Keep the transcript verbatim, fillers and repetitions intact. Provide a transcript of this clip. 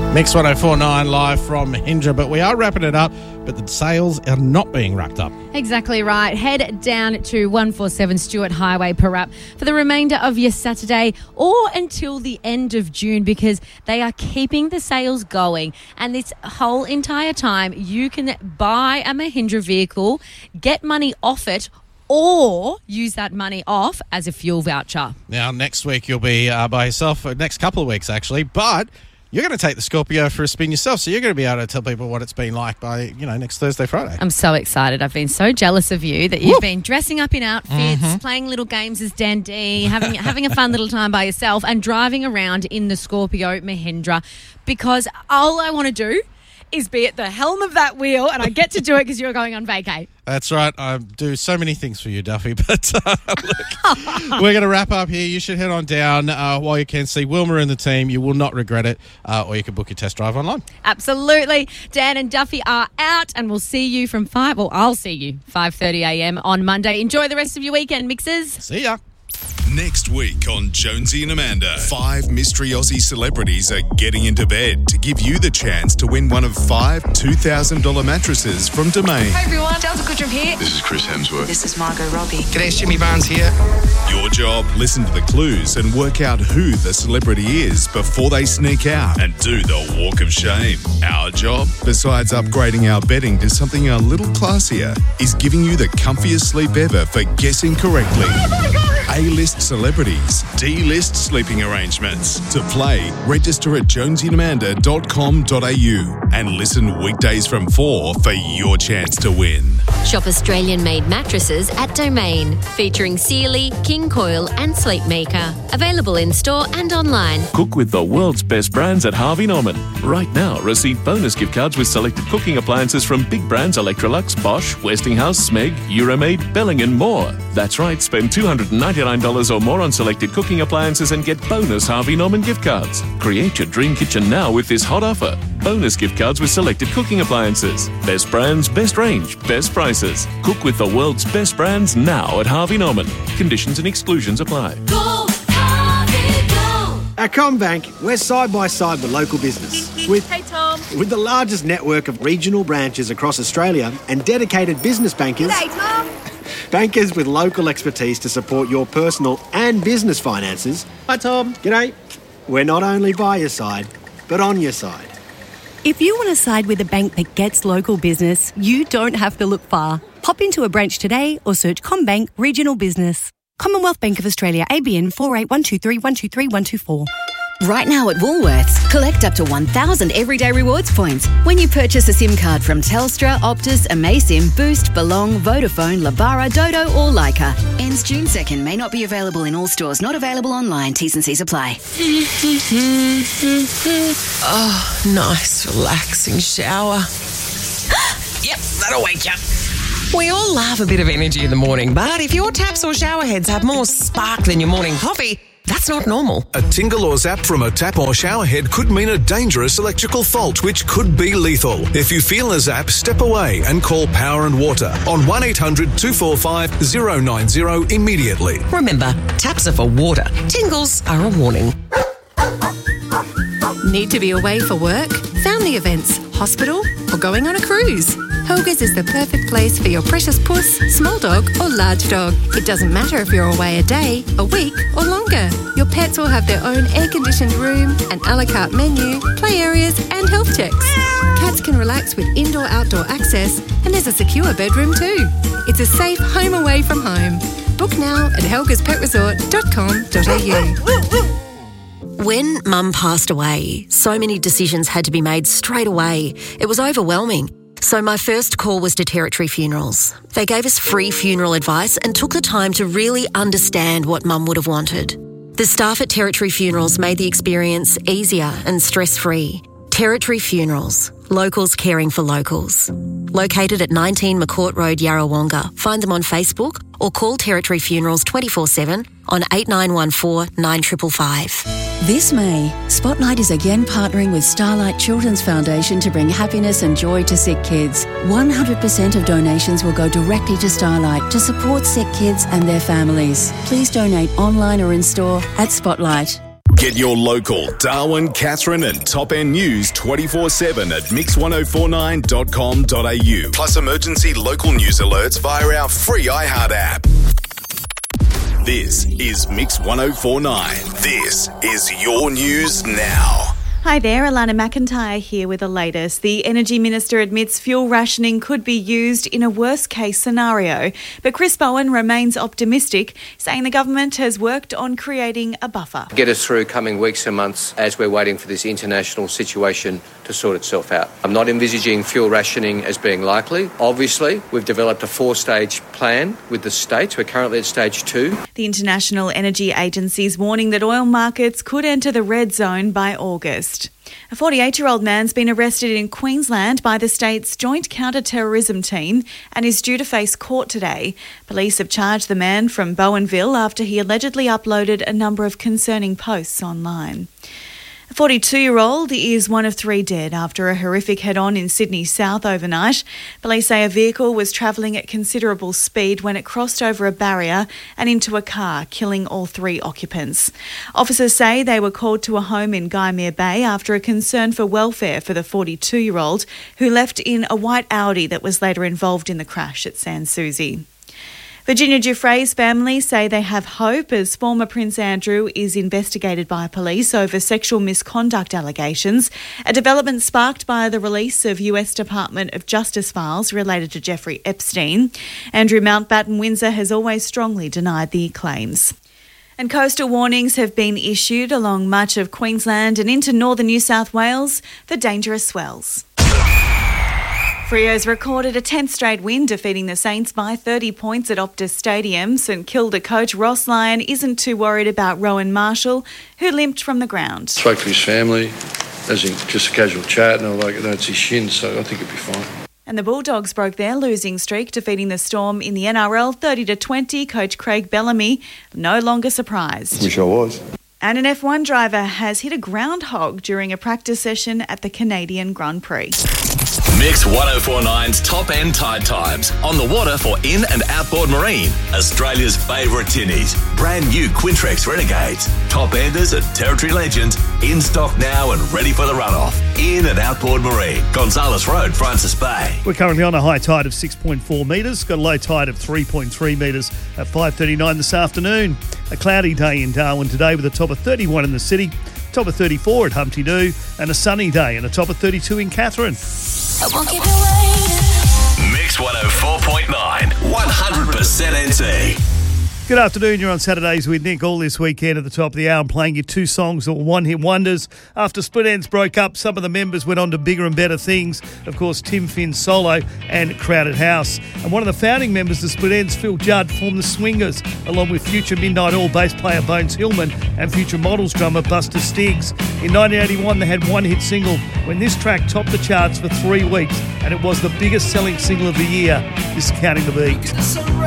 Mix one oh four point nine live from Mahindra, but we are wrapping it up, but the sales are not being wrapped up. Exactly right. Head down to one forty-seven Stuart Highway, Parap, for the remainder of your Saturday or until the end of June, because they are keeping the sales going. And this whole entire time, you can buy a Mahindra vehicle, get money off it, or use that money off as a fuel voucher. Now, next week you'll be uh, by yourself, uh, next couple of weeks actually, but you're going to take the Scorpio for a spin yourself, so you're going to be able to tell people what it's been like by, you know, next Thursday, Friday. I'm so excited. I've been so jealous of you that you've Woo! been dressing up in outfits, mm-hmm. playing little games as Dandy, having having a fun little time by yourself and driving around in the Scorpio Mahindra, because all I want to do is be at the helm of that wheel, and I get to do it because you're going on vacay. That's right. I do so many things for you, Duffy. But uh, look, we're going to wrap up here. You should head on down uh, while you can see Wilma and the team. You will not regret it. Uh, or you can book your test drive online. Absolutely. Dan and Duffy are out, and we'll see you from five. Well, I'll see you five thirty a.m. on Monday. Enjoy the rest of your weekend, mixers. See ya. Next week on Jonesy and Amanda, five mystery Aussie celebrities are getting into bed to give you the chance to win one of five two thousand dollars mattresses from Domain. Hi everyone, Delta Goodrum here. This is Chris Hemsworth. This is Margot Robbie. G'day, it's Jimmy Barnes here. Your job, listen to the clues and work out who the celebrity is before they sneak out and do the walk of shame. Our job, besides upgrading our bedding to something a little classier, is giving you the comfiest sleep ever for guessing correctly. Oh my God! A-list celebrities, D-list sleeping arrangements. To play, register at jonesy and amanda dot com dot a u and listen weekdays from four for your chance to win. Shop Australian-made mattresses at Domain, featuring Sealy, King Coil and Sleepmaker. Available in-store and online. Cook with the world's best brands at Harvey Norman. Right now, receive bonus gift cards with selected cooking appliances from big brands Electrolux, Bosch, Westinghouse, Smeg, Euromaid, Belling and more. That's right, spend two hundred ninety-nine dollars or more on selected cooking appliances and get bonus Harvey Norman gift cards. Create your dream kitchen now with this hot offer. Bonus gift cards with selected cooking appliances. Best brands, best range, best prices. Cook with the world's best brands now at Harvey Norman. Conditions and exclusions apply. Go, Harvey, go! At CommBank, we're side by side with local business. With, hey Tom. With the largest network of regional branches across Australia and dedicated business bankers. Hey Tom. Bankers with local expertise to support your personal and business finances. Hi Tom. G'day. We're not only by your side, but on your side. If you want to side with a bank that gets local business, you don't have to look far. Pop into a branch today or search CommBank Regional Business. Commonwealth Bank of Australia, A B N four eight one two three one two three one two four. Right now at Woolworths, collect up to one thousand everyday rewards points when you purchase a SIM card from Telstra, Optus, Amaysim, Boost, Belong, Vodafone, Labara, Dodo or Leica. Ends June second. May not be available in all stores. Not available online. T's and C's apply. Oh, nice, relaxing shower. Yep, that'll wake you up. We all love a bit of energy in the morning, but if your taps or shower heads have more spark than your morning coffee, that's not normal. A tingle or zap from a tap or shower head could mean a dangerous electrical fault, which could be lethal. If you feel a zap, step away and call Power and Water on one eight hundred two four five zero nine zero immediately. Remember, taps are for water. Tingles are a warning. Need to be away for work, family events, hospital, or going on a cruise? Helga's is the perfect place for your precious puss, small dog or large dog. It doesn't matter if you're away a day, a week or longer. Your pets will have their own air-conditioned room, an a la carte menu, play areas and health checks. Cats can relax with indoor-outdoor access and there's a secure bedroom too. It's a safe home away from home. Book now at helgas pet resort dot com dot a u. When Mum passed away, so many decisions had to be made straight away. It was overwhelming. So my first call was to Territory Funerals. They gave us free funeral advice and took the time to really understand what Mum would have wanted. The staff at Territory Funerals made the experience easier and stress-free. Territory Funerals, locals caring for locals. Located at nineteen McCourt Road, Yarrawonga. Find them on Facebook or call Territory Funerals twenty-four seven on eight nine one four nine five five five. This May, Spotlight is again partnering with Starlight Children's Foundation to bring happiness and joy to sick kids. one hundred percent of donations will go directly to Starlight to support sick kids and their families. Please donate online or in store at Spotlight. Get your local Darwin, Katherine and top end news twenty-four seven at mix ten forty-nine dot com dot a u. Plus emergency local news alerts via our free iHeart app. This is Mix ten forty-nine. This is your news now. Hi there, Alana McIntyre here with the latest. The Energy Minister admits fuel rationing could be used in a worst-case scenario, but Chris Bowen remains optimistic, saying the government has worked on creating a buffer. Get us through coming weeks and months as we're waiting for this international situation to sort itself out. I'm not envisaging fuel rationing as being likely. Obviously, we've developed a four-stage plan with the states. We're currently at stage two. The International Energy Agency is warning that oil markets could enter the red zone by August. A forty-eight-year-old man's been arrested in Queensland by the state's Joint Counter-Terrorism Team and is due to face court today. Police have charged the man from Bowenville after he allegedly uploaded a number of concerning posts online. A forty-two-year-old is one of three dead after a horrific head-on in Sydney South overnight. Police say a vehicle was travelling at considerable speed when it crossed over a barrier and into a car, killing all three occupants. Officers say they were called to a home in Guyamere Bay after a concern for welfare for the forty-two-year-old who left in a white Audi that was later involved in the crash at Sans Souci. Virginia Giuffre's family say they have hope as former Prince Andrew is investigated by police over sexual misconduct allegations, a development sparked by the release of U S Department of Justice files related to Jeffrey Epstein. Andrew Mountbatten Windsor has always strongly denied the claims. And coastal warnings have been issued along much of Queensland and into northern New South Wales for dangerous swells. Freo's recorded a tenth straight win, defeating the Saints by thirty points at Optus Stadium. St Kilda coach Ross Lyon isn't too worried about Rowan Marshall, who limped from the ground. Spoke to his family, as in just a casual chat, and I was like, no, it's his shin, so I think it'll be fine. And the Bulldogs broke their losing streak, defeating the Storm in the N R L thirty to twenty. Coach Craig Bellamy no longer surprised. Wish I was. And an F one driver has hit a groundhog during a practice session at the Canadian Grand Prix. Mix ten forty-nine's top end tide times on the water for in and outboard marine. Australia's favourite tinnies. Brand new Quintrex Renegades. Top enders and territory legends. In stock now and ready for the runoff. In and outboard marine. Gonzales Road, Francis Bay. We're currently on a high tide of six point four metres. Got a low tide of three point three metres at five thirty-nine this afternoon. A cloudy day in Darwin today with a top of thirty-one in the city. Top of thirty-four at Humpty Doo. And a sunny day and a top of thirty-two in Katherine. I won't keep you waiting. Mix ten four point nine, one hundred percent N T. Good afternoon, you're on Saturdays with Nick all this weekend at the top of the hour. I'm playing you two songs that were one-hit wonders. After Split Ends broke up, some of the members went on to bigger and better things. Of course, Tim Finn solo and Crowded House. And one of the founding members of Split Ends, Phil Judd, formed the Swingers, along with future Midnight Oil bass player Bones Hillman and future Models drummer Buster Stiggs. In nineteen eighty-one, they had one hit single when this track topped the charts for three weeks, and it was the biggest selling single of the year. This is Counting the Beat.